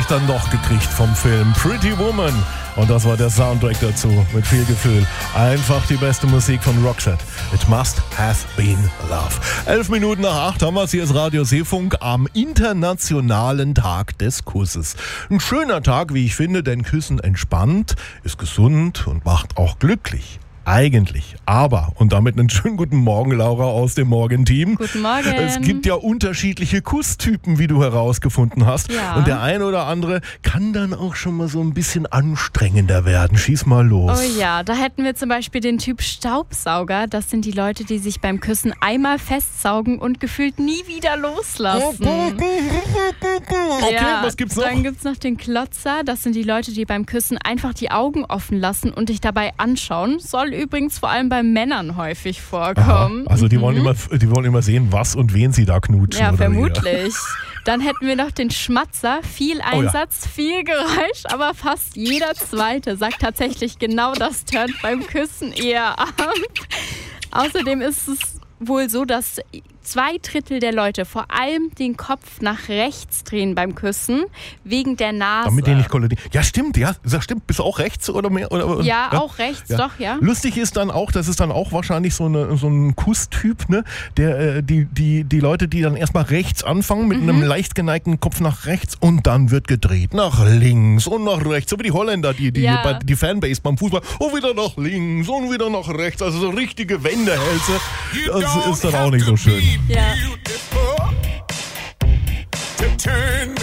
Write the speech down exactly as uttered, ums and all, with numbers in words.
ich dann doch gekriegt vom Film Pretty Woman. Und das war der Soundtrack dazu, mit viel Gefühl. Einfach die beste Musik von Roxette. It must have been love. Elf Minuten nach acht haben wir es. Hier ist Radio Seefunk am Internationalen Tag des Kusses. Ein schöner Tag, wie ich finde, denn Küssen entspannt, ist gesund und macht auch glücklich. Eigentlich. Aber, und damit einen schönen guten Morgen, Laura aus dem Morgenteam. Guten Morgen. Es gibt ja unterschiedliche Kusstypen, wie du herausgefunden hast. Ja. Und der eine oder andere kann dann auch schon mal so ein bisschen anstrengender werden. Schieß mal los. Oh ja, da hätten wir zum Beispiel den Typ Staubsauger. Das sind die Leute, die sich beim Küssen einmal festsaugen und gefühlt nie wieder loslassen. Okay, ja, was gibt's noch? Dann gibt's noch den Klotzer. Das sind die Leute, die beim Küssen einfach die Augen offen lassen und dich dabei anschauen. Soll übrigens vor allem bei Männern häufig vorkommen. Aha, also die, mhm. wollen immer, die wollen immer sehen, was und wen sie da knutschen. Ja, oder vermutlich. Dann hätten wir noch den Schmatzer. Viel Einsatz, oh ja. viel Geräusch, aber fast jeder Zweite sagt tatsächlich genau das turnt beim Küssen eher ab. Außerdem ist es wohl so, dass zwei Drittel der Leute vor allem den Kopf nach rechts drehen beim Küssen, wegen der Nase. Damit die nicht kollidieren. Ja, stimmt, ja, das stimmt. Bist du auch rechts oder mehr? Oder, ja, ja, auch rechts, ja. doch, ja. Lustig ist dann auch, das ist dann auch wahrscheinlich so, eine, so ein Kusstyp, ne? Der, äh, die, die, die Leute, die dann erstmal rechts anfangen, mit mhm. einem leicht geneigten Kopf nach rechts und dann wird gedreht nach links und nach rechts. So wie die Holländer, die, die, ja. die Fanbase beim Fußball. Und wieder nach links und wieder nach rechts. Also so richtige Wendehälse. Das ist dann auch nicht so schön. Ja. To turn